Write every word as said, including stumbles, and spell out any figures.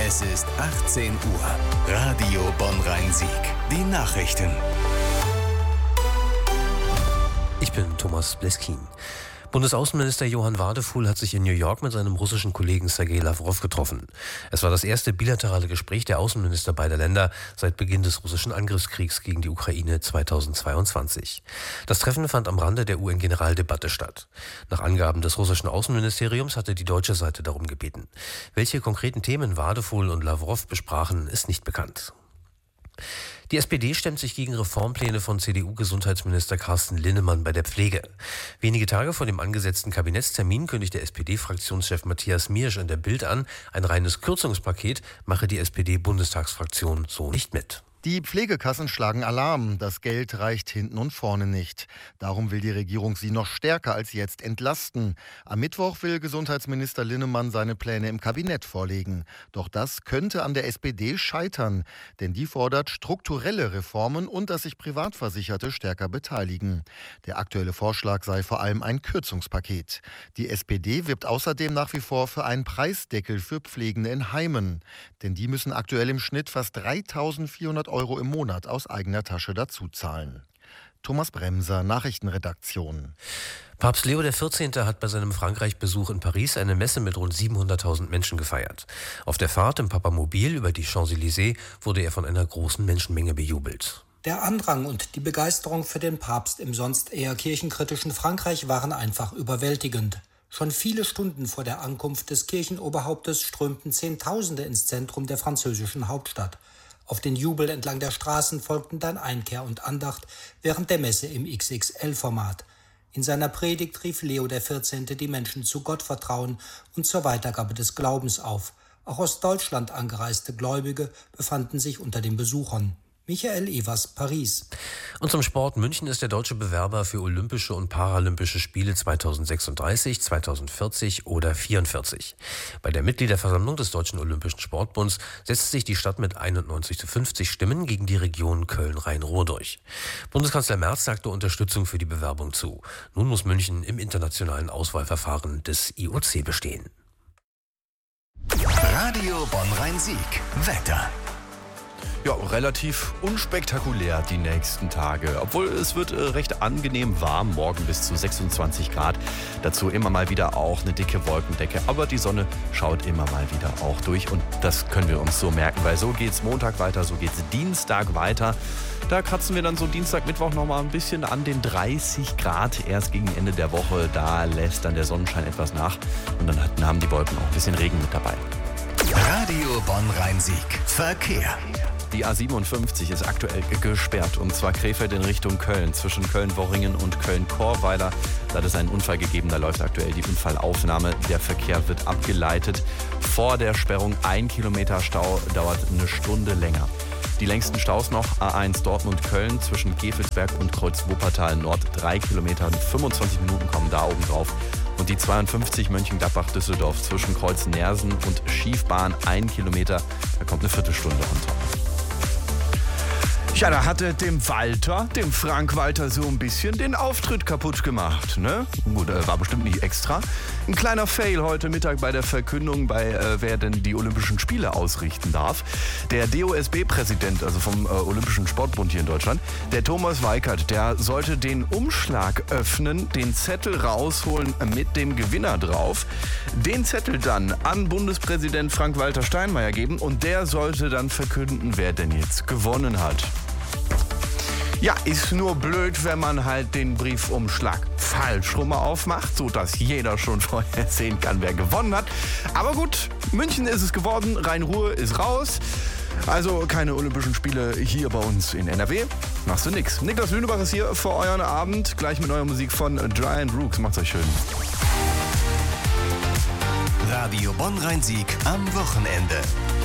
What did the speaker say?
Es ist achtzehn Uhr. Radio Bonn-Rhein-Sieg. Die Nachrichten. Ich bin Thomas Bleskin. Bundesaußenminister Johann Wadefuhl hat sich in New York mit seinem russischen Kollegen Sergei Lawrow getroffen. Es war das erste bilaterale Gespräch der Außenminister beider Länder seit Beginn des russischen Angriffskriegs gegen die Ukraine zweitausendzweiundzwanzig. Das Treffen fand am Rande der U N-Generaldebatte statt. Nach Angaben des russischen Außenministeriums hatte die deutsche Seite darum gebeten. Welche konkreten Themen Wadefuhl und Lawrow besprachen, ist nicht bekannt. Die S P D stemmt sich gegen Reformpläne von C D U-Gesundheitsminister Carsten Linnemann bei der Pflege. Wenige Tage vor dem angesetzten Kabinettstermin kündigte S P D-Fraktionschef Matthias Miersch in der Bild an, ein reines Kürzungspaket mache die S P D-Bundestagsfraktion so nicht mit. Die Pflegekassen schlagen Alarm. Das Geld reicht hinten und vorne nicht. Darum will die Regierung sie noch stärker als jetzt entlasten. Am Mittwoch will Gesundheitsminister Linnemann seine Pläne im Kabinett vorlegen. Doch das könnte an der S P D scheitern. Denn die fordert strukturelle Reformen und dass sich Privatversicherte stärker beteiligen. Der aktuelle Vorschlag sei vor allem ein Kürzungspaket. Die S P D wirbt außerdem nach wie vor für einen Preisdeckel für Pflegende in Heimen. Denn die müssen aktuell im Schnitt fast dreitausendvierhundert Euro im Monat aus eigener Tasche dazuzahlen. Thomas Bremser, Nachrichtenredaktion. Papst Leo der vierzehnte. Hat bei seinem Frankreich-Besuch in Paris eine Messe mit rund siebenhunderttausend Menschen gefeiert. Auf der Fahrt im Papamobil über die Champs-Élysées wurde er von einer großen Menschenmenge bejubelt. Der Andrang und die Begeisterung für den Papst im sonst eher kirchenkritischen Frankreich waren einfach überwältigend. Schon viele Stunden vor der Ankunft des Kirchenoberhauptes strömten Zehntausende ins Zentrum der französischen Hauptstadt. Auf den Jubel entlang der Straßen folgten dann Einkehr und Andacht während der Messe im X X L-Format. In seiner Predigt rief Leo der vierzehnte. Die Menschen zu Gottvertrauen und zur Weitergabe des Glaubens auf. Auch aus Deutschland angereiste Gläubige befanden sich unter den Besuchern. Michael Evers, Paris. Und zum Sport. München ist der deutsche Bewerber für Olympische und Paralympische Spiele zweitausendsechsunddreißig, zweitausendvierzig oder vierundvierzig. Bei der Mitgliederversammlung des Deutschen Olympischen Sportbunds setzt sich die Stadt mit einundneunzig zu fünfzig Stimmen gegen die Region Köln-Rhein-Ruhr durch. Bundeskanzler Merz sagte Unterstützung für die Bewerbung zu. Nun muss München im internationalen Auswahlverfahren des I O C bestehen. Radio Bonn-Rhein-Sieg. Wetter. Ja, relativ unspektakulär die nächsten Tage. Obwohl es wird äh, recht angenehm warm, morgen bis zu sechsundzwanzig Grad. Dazu immer mal wieder auch eine dicke Wolkendecke. Aber die Sonne schaut immer mal wieder auch durch. Und das können wir uns so merken, weil so geht's Montag weiter, so geht's Dienstag weiter. Da kratzen wir dann so Dienstag, Mittwoch noch mal ein bisschen an den dreißig Grad. Erst gegen Ende der Woche, da lässt dann der Sonnenschein etwas nach. Und dann hatten, haben die Wolken auch ein bisschen Regen mit dabei. Radio Bonn-Rhein-Sieg. Verkehr. Die A siebenundfünfzig ist aktuell gesperrt, und zwar Krefeld in Richtung Köln, zwischen Köln-Worringen und Köln-Chorweiler. Da hat es einen Unfall gegeben, da läuft aktuell die Unfallaufnahme. Der Verkehr wird abgeleitet. Vor der Sperrung ein Kilometer Stau, dauert eine Stunde länger. Die längsten Staus noch: A eins Dortmund-Köln zwischen Gevelsberg und Kreuz-Wuppertal Nord, drei Kilometer und fünfundzwanzig Minuten kommen da oben drauf. Und die zweiundfünfzig Mönchengladbach-Düsseldorf zwischen Kreuz-Nersen und Schiefbahn, ein Kilometer, da kommt eine Viertelstunde on top. Ja, da hat er dem Walter, dem Frank Walter, so ein bisschen den Auftritt kaputt gemacht, ne? Gut, war bestimmt nicht extra. Ein kleiner Fail heute Mittag bei der Verkündung, bei äh, wer denn die Olympischen Spiele ausrichten darf. Der D O S B-Präsident, also vom äh, Olympischen Sportbund hier in Deutschland, der Thomas Weikert, der sollte den Umschlag öffnen, den Zettel rausholen mit dem Gewinner drauf, den Zettel dann an Bundespräsident Frank-Walter Steinmeier geben, und der sollte dann verkünden, wer denn jetzt gewonnen hat. Ja, ist nur blöd, wenn man halt den Briefumschlag falsch rum aufmacht, sodass jeder schon vorher sehen kann, wer gewonnen hat. Aber gut, München ist es geworden, Rhein-Ruhr ist raus. Also keine Olympischen Spiele hier bei uns in N R W. Machst du nix. Niklas Lünebach ist hier für euren Abend, gleich mit neuer Musik von Giant Rooks. Macht's euch schön. Radio Bonn-Rhein-Sieg am Wochenende.